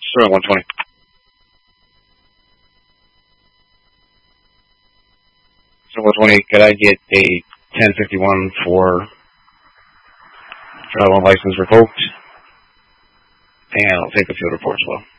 Sterling 120. Sterling 120, could I get a 1051 for travel license revoked? And I'll take a field report as well.